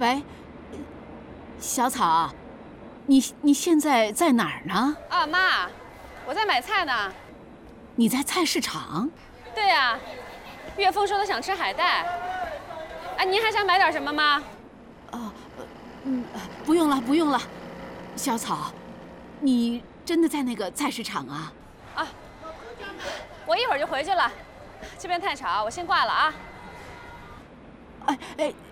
喂，小草，你现在在哪儿呢？ 啊，妈，我在买菜呢。 你在菜市场？ 对呀，岳峰说他想吃海带。哎，您还想买点什么吗？ 不用了，不用了。小草，你真的在那个菜市场啊？ 啊，我一会儿就回去了，这边太吵，我先挂了啊。 哎，